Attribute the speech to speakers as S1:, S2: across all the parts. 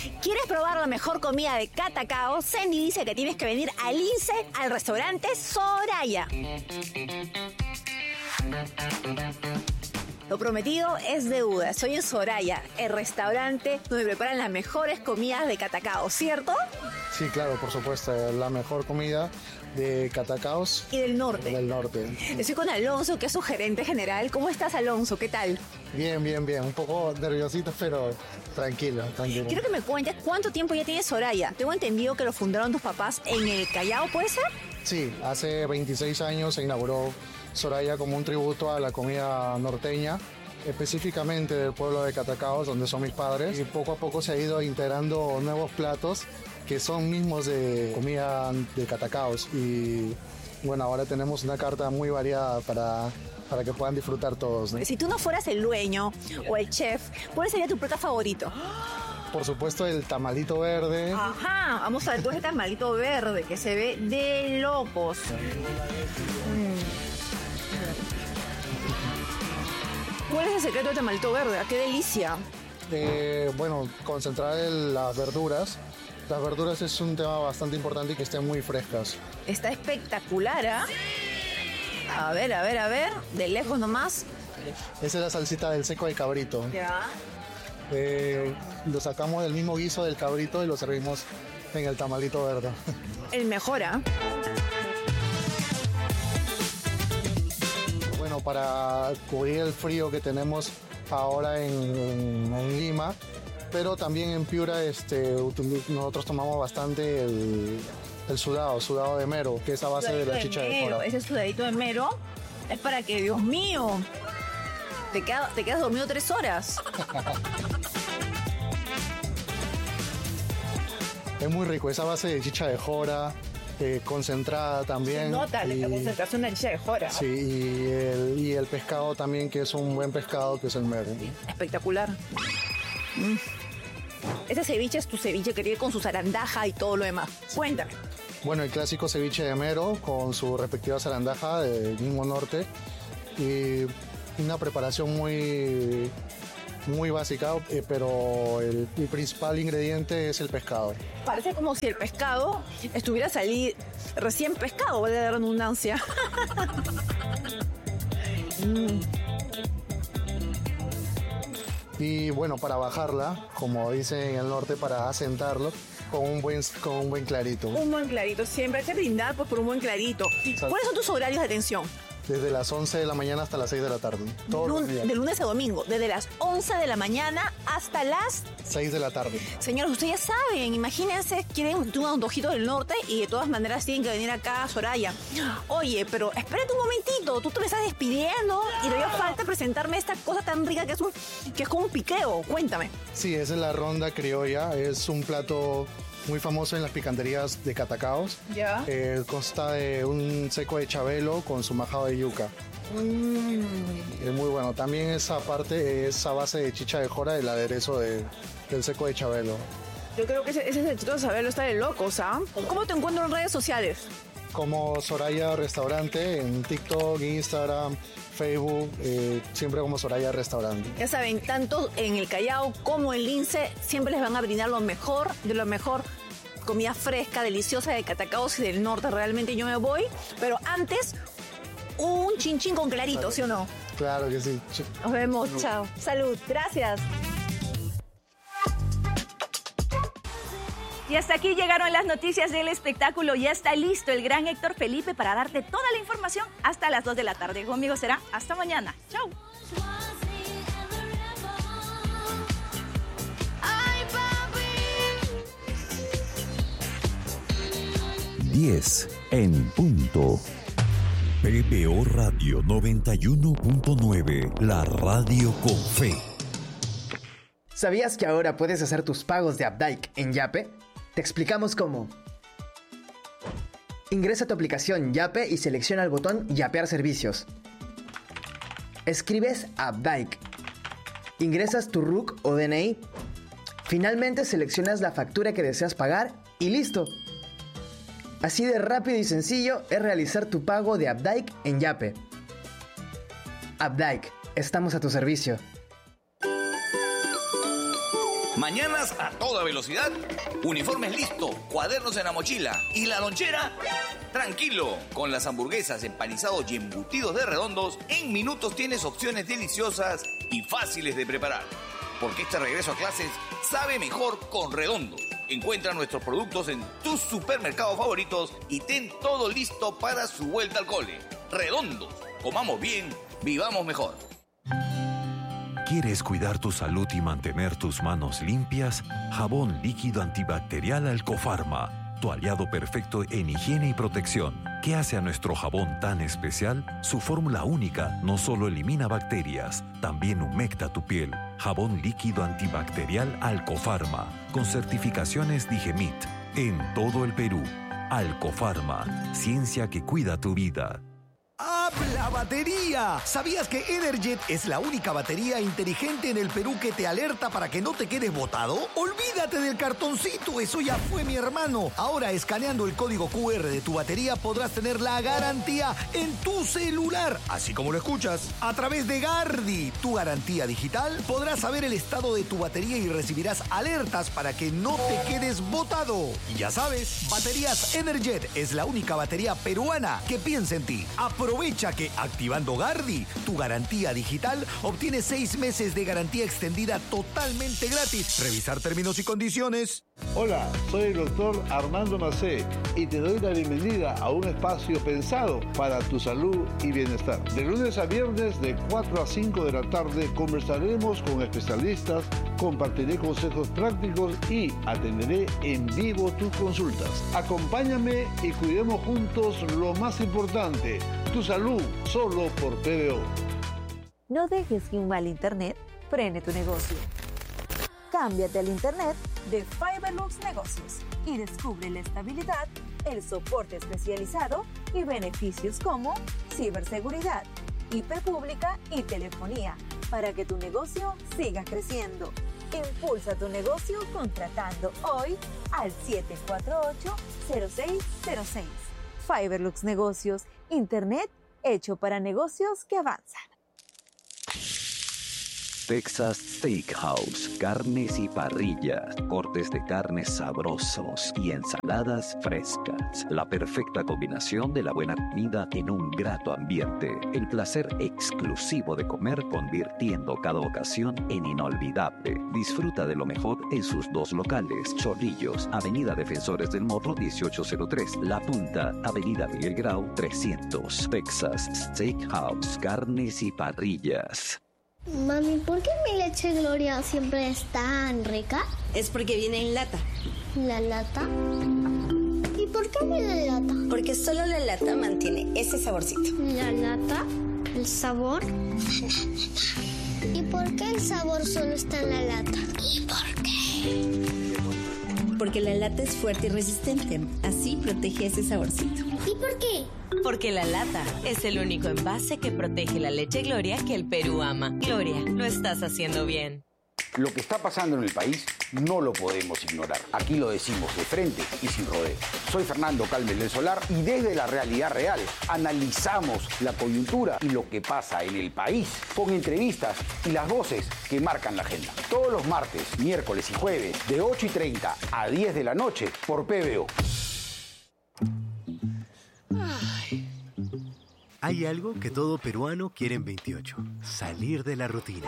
S1: ¿Quieres probar la mejor comida de Catacaos? Sandy dice que tienes que venir al Lince, al restaurante Soraya. Lo prometido es deuda. Soy en Soraya, el restaurante donde preparan las mejores comidas de Catacaos, ¿cierto?
S2: Sí, claro, por supuesto. La mejor comida de Catacaos.
S1: Y del norte.
S2: Del norte.
S1: Estoy con Alonso, que es su gerente general. ¿Cómo estás, Alonso? ¿Qué tal?
S2: Bien. Un poco nerviosito, pero tranquilo.
S1: Quiero que me cuentes cuánto tiempo ya tienes Soraya. Tengo entendido que lo fundaron tus papás en el Callao, ¿puede ser?
S2: Sí, hace 26 años se inauguró Soraya como un tributo a la comida norteña, específicamente del pueblo de Catacaos, donde son mis padres, y poco a poco se ha ido integrando nuevos platos que son mismos de comida de Catacaos, y bueno, ahora tenemos una carta muy variada para que puedan disfrutar todos, ¿no?
S1: Si tú no fueras el dueño o el chef, ¿cuál sería tu plato favorito?
S2: Por supuesto, el tamalito verde.
S1: Ajá, vamos a ver cuál es el tamalito verde, que se ve de locos. ¿Cuál es el secreto del tamalito verde? ¡Qué delicia!
S2: Bueno, concentrar en las verduras. Las verduras es un tema bastante importante y que estén muy frescas.
S1: Está espectacular, ¿ah? A ver, de lejos nomás.
S2: Esa es la salsita del seco de cabrito.
S1: Ya.
S2: Lo sacamos del mismo guiso del cabrito y lo servimos en el tamalito verde.
S1: El mejor, ¿ah?
S2: Bueno, para cubrir el frío que tenemos ahora en Lima, pero también en Piura nosotros tomamos bastante el sudado de mero, que es a base de la chicha de jora.
S1: Ese sudadito de mero es para que, Dios mío, te quedas dormido 3 horas.
S2: Es muy rico, esa base de chicha de jora, concentrada también.
S1: Se nota la concentración de chicha de jora.
S2: Sí, y el pescado también, que es un buen pescado, que es el mero.
S1: Espectacular. Ese ceviche es tu ceviche que tiene con su zarandaja y todo lo demás. Cuéntame.
S2: Bueno, el clásico ceviche de mero con su respectiva zarandaja del mismo norte y una preparación muy básica, pero el principal ingrediente es el pescado.
S1: Parece como si el pescado estuviera recién pescado, vale la redundancia.
S2: Y bueno, para bajarla, como dicen en el norte, para asentarlo, con un buen clarito.
S1: Un buen clarito, siempre hay que brindar por un buen clarito. ¿Cuáles son tus horarios de atención?
S2: Desde las 11 de la mañana hasta las 6 de la tarde. Todos los días.
S1: De lunes a domingo, desde las 11 de la mañana hasta las
S2: 6 de la tarde.
S1: Señores, ustedes ya saben, imagínense, quieren un antojito del norte y de todas maneras tienen que venir acá a Soraya. Oye, pero espérate un momentito, tú te me estás despidiendo y todavía falta presentarme esta cosa tan rica que es como un piqueo. Cuéntame.
S2: Sí, esa es la ronda criolla, es un plato muy famoso en las picanterías de Catacaos.
S1: Ya.
S2: Consta de un seco de chabelo con su majado de yuca. Es muy bueno. También esa parte es a base de chicha de jora, el aderezo del seco de chabelo.
S1: Yo creo que ese sechito de saberlo está de locos, ¿ah? ¿Cómo te encuentro en redes sociales?
S2: Como Soraya Restaurante en TikTok, Instagram, Facebook, siempre como Soraya Restaurante.
S1: Ya saben, tanto en el Callao como en Lince siempre les van a brindar lo mejor de lo mejor. Comida fresca, deliciosa de Catacaos y del norte. Realmente yo me voy, pero antes un chinchín con clarito, claro. ¿Sí o no?
S2: Claro que sí.
S1: Nos vemos, chao. Salud, gracias.
S3: Y hasta aquí llegaron las noticias del espectáculo. Ya está listo el gran Héctor Felipe para darte toda la información hasta las 2 de la tarde. Conmigo será hasta mañana. Chau.
S4: 10 en punto. PBO Radio 91.9, la radio con fe.
S5: ¿Sabías que ahora puedes hacer tus pagos de Updike en Yape? Te explicamos cómo. Ingresa a tu aplicación Yape y selecciona el botón Yapear servicios. Escribes Updike. Ingresas tu RUC o DNI. Finalmente seleccionas la factura que deseas pagar y ¡listo! Así de rápido y sencillo es realizar tu pago de Updike en Yape. Updike, estamos a tu servicio.
S6: Mañanas a toda velocidad, uniformes listo, cuadernos en la mochila y la lonchera. Tranquilo, con las hamburguesas, empanizados y embutidos de Redondos, en minutos tienes opciones deliciosas y fáciles de preparar. Porque este regreso a clases sabe mejor con Redondos. Encuentra nuestros productos en tus supermercados favoritos y ten todo listo para su vuelta al cole. Redondos, comamos bien, vivamos mejor.
S4: ¿Quieres cuidar tu salud y mantener tus manos limpias? Jabón líquido antibacterial Alcofarma, tu aliado perfecto en higiene y protección. ¿Qué hace a nuestro jabón tan especial? Su fórmula única no solo elimina bacterias, también humecta tu piel. Jabón líquido antibacterial Alcofarma, con certificaciones Digemit, en todo el Perú. Alcofarma, ciencia que cuida tu vida.
S7: ¡Habla batería! ¿Sabías que Energet es la única batería inteligente en el Perú que te alerta para que no te quedes botado? ¡Olvídate del cartoncito! ¡Eso ya fue, mi hermano! Ahora, escaneando el código QR de tu batería, podrás tener la garantía en tu celular. Así como lo escuchas. A través de Gardi, tu garantía digital, podrás saber el estado de tu batería y recibirás alertas para que no te quedes botado. Y ya sabes, Baterías Energet es la única batería peruana que piensa en ti. Aprovecha que activando Gardi, tu garantía digital, obtienes 6 meses de garantía extendida totalmente gratis. Revisar términos y condiciones.
S8: Hola, soy el doctor Armando Macé y te doy la bienvenida a un espacio pensado para tu salud y bienestar. De lunes a viernes de 4 a 5 de la tarde conversaremos con especialistas, compartiré consejos prácticos y atenderé en vivo tus consultas. Acompáñame y cuidemos juntos lo más importante, tu salud, solo por PBO.
S9: No dejes que un mal internet frene tu negocio. Cámbiate al internet de Fiberlux Negocios y descubre la estabilidad, el soporte especializado y beneficios como ciberseguridad, IP pública y telefonía para que tu negocio siga creciendo. Impulsa tu negocio contratando hoy al 748-0606. Fiberlux Negocios, internet hecho para negocios que avanzan.
S10: Texas Steakhouse, carnes y parrillas, cortes de carnes sabrosos y ensaladas frescas. La perfecta combinación de la buena comida en un grato ambiente. El placer exclusivo de comer convirtiendo cada ocasión en inolvidable. Disfruta de lo mejor en sus 2 locales. Chorrillos, Avenida Defensores del Morro 1803. La Punta, Avenida Miguel Grau 300. Texas Steakhouse, carnes y parrillas.
S11: Mami, ¿por qué mi leche Gloria siempre es tan rica?
S12: Es porque viene en lata.
S11: ¿La lata? ¿Y por qué viene en lata?
S12: Porque solo la lata mantiene ese saborcito.
S11: ¿La lata? ¿El sabor? ¿Y por qué el sabor solo está en la lata? ¿Y por qué?
S12: Porque la lata es fuerte y resistente. Así protege ese saborcito.
S11: ¿Y por qué?
S13: Porque la lata es el único envase que protege la leche Gloria que el Perú ama. Gloria, lo estás haciendo bien.
S14: Lo que está pasando en el país no lo podemos ignorar. Aquí lo decimos de frente y sin rodeo. Soy Fernando Calmes del Solar y desde la realidad real analizamos la coyuntura y lo que pasa en el país con entrevistas y las voces que marcan la agenda. Todos los martes, miércoles y jueves de 8:30 a 10 de la noche por PBO.
S7: Hay algo que todo peruano quiere en 28, salir de la rutina.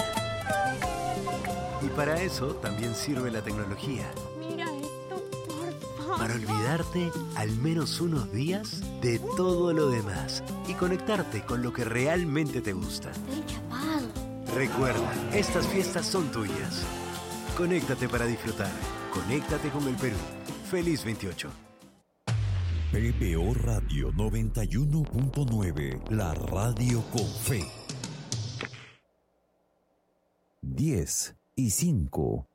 S7: Y para eso también sirve la tecnología.
S11: Mira esto, por favor.
S7: Para olvidarte al menos unos días de todo lo demás y conectarte con lo que realmente te gusta.
S11: Estoy chapado.
S7: Recuerda, estas fiestas son tuyas. Conéctate para disfrutar. Conéctate con el Perú. Feliz 28.
S4: PBO Radio 91.9, la radio con fe. 10:05.